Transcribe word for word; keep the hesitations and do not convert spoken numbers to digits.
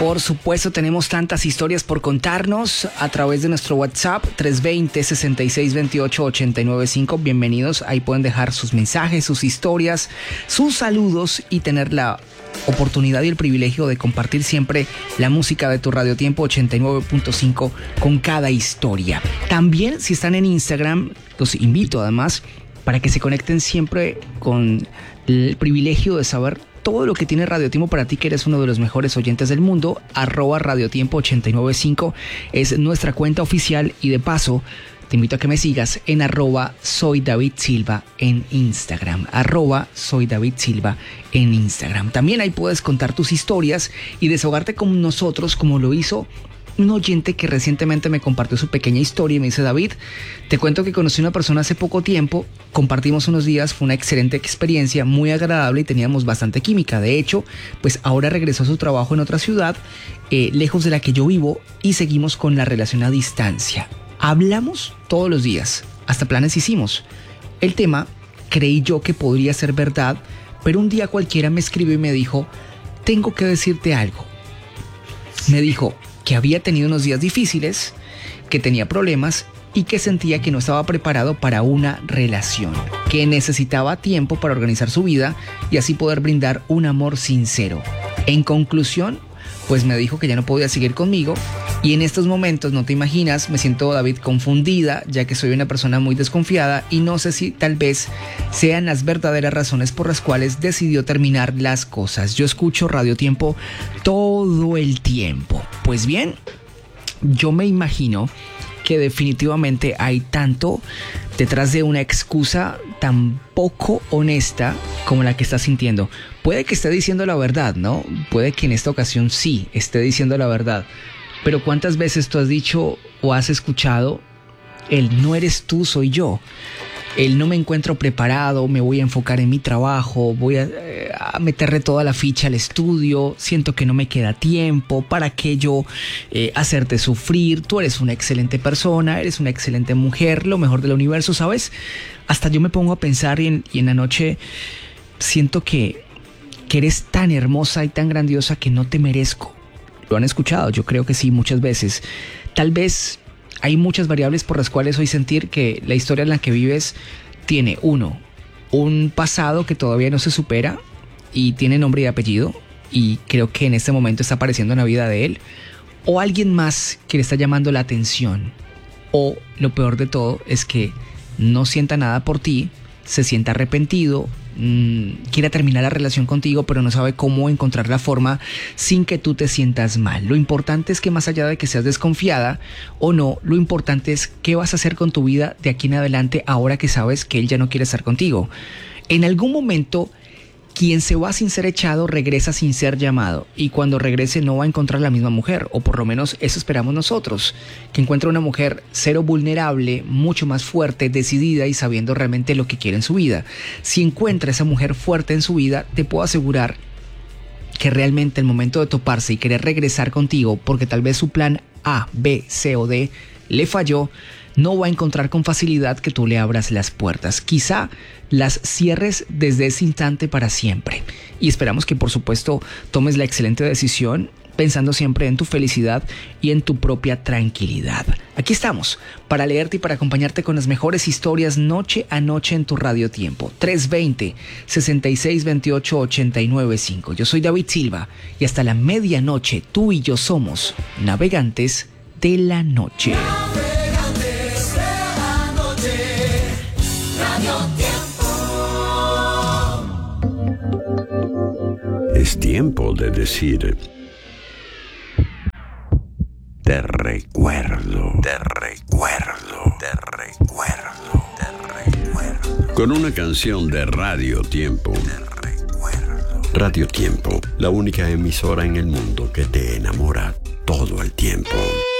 Por supuesto, tenemos tantas historias por contarnos a través de nuestro WhatsApp tres dos cero, seis seis dos ocho, ocho nueve cinco. Bienvenidos, ahí pueden dejar sus mensajes, sus historias, sus saludos y tener la oportunidad y el privilegio de compartir siempre la música de tu Radio Tiempo ochenta y nueve punto cinco con cada historia. También, si están en Instagram, los invito además para que se conecten siempre con el privilegio de saber todo lo que tiene Radio Tiempo para ti, que eres uno de los mejores oyentes del mundo. Arroba Radio Tiempo ochenta y nueve cinco es nuestra cuenta oficial, y de paso te invito a que me sigas en arroba soy David Silva en Instagram. Arroba soy David Silva en Instagram. También ahí puedes contar tus historias y desahogarte con nosotros, como lo hizo un oyente que recientemente me compartió su pequeña historia y me dice: David, te cuento que conocí a una persona hace poco tiempo, compartimos unos días, fue una excelente experiencia, muy agradable y teníamos bastante química. De hecho, pues ahora regresó a su trabajo en otra ciudad, eh, lejos de la que yo vivo, y seguimos con la relación a distancia. Hablamos todos los días, hasta planes hicimos. El tema creí yo que podría ser verdad, pero un día cualquiera me escribió y me dijo: tengo que decirte algo. Me dijo que había tenido unos días difíciles, que tenía problemas y que sentía que no estaba preparado para una relación, que necesitaba tiempo para organizar su vida y así poder brindar un amor sincero. En conclusión, pues me dijo que ya no podía seguir conmigo, y en estos momentos, no te imaginas, me siento, David, confundida, ya que soy una persona muy desconfiada y no sé si tal vez sean las verdaderas razones por las cuales decidió terminar las cosas. Yo escucho Radio Tiempo todo el tiempo. Pues bien, yo me imagino que definitivamente hay tanto detrás de una excusa tan poco honesta como la que estás sintiendo. Puede que esté diciendo la verdad, ¿no? Puede que en esta ocasión sí esté diciendo la verdad. Pero ¿cuántas veces tú has dicho o has escuchado el no eres tú, soy yo? El no me encuentro preparado, me voy a enfocar en mi trabajo, voy a, eh, a meterle toda la ficha al estudio, siento que no me queda tiempo, ¿para qué yo eh, hacerte sufrir? Tú eres una excelente persona, eres una excelente mujer, lo mejor del universo, ¿sabes? Hasta yo me pongo a pensar y en, y en la noche siento que, que eres tan hermosa y tan grandiosa que no te merezco. ¿Lo han escuchado? Yo creo que sí, muchas veces. Tal vez hay muchas variables por las cuales hoy sentir que la historia en la que vives tiene, uno, un pasado que todavía no se supera y tiene nombre y apellido, y creo que en este momento está apareciendo en la vida de él, o alguien más que le está llamando la atención, o lo peor de todo es que no sienta nada por ti, se sienta arrepentido, mmm, quiere terminar la relación contigo, pero no sabe cómo encontrar la forma sin que tú te sientas mal. Lo importante es que, más allá de que seas desconfiada o no, lo importante es qué vas a hacer con tu vida de aquí en adelante, ahora que sabes que él ya no quiere estar contigo. En algún momento, quien se va sin ser echado regresa sin ser llamado, y cuando regrese no va a encontrar la misma mujer, o por lo menos eso esperamos nosotros, que encuentre una mujer cero vulnerable, mucho más fuerte, decidida y sabiendo realmente lo que quiere en su vida. Si encuentra esa mujer fuerte en su vida, te puedo asegurar que realmente el momento de toparse y querer regresar contigo, porque tal vez su plan A, B, C o D le falló, no va a encontrar con facilidad que tú le abras las puertas. Quizá las cierres desde ese instante para siempre. Y esperamos que, por supuesto, tomes la excelente decisión pensando siempre en tu felicidad y en tu propia tranquilidad. Aquí estamos para leerte y para acompañarte con las mejores historias noche a noche en tu Radio Tiempo. tres dos cero, seis seis dos ocho, ocho nueve cinco. Yo soy David Silva y hasta la medianoche tú y yo somos Navegantes de la Noche. Es tiempo de decir: te recuerdo, te recuerdo, te recuerdo, te recuerdo. Con una canción de Radio Tiempo. Te recuerdo. Radio Tiempo, la única emisora en el mundo que te enamora todo el tiempo.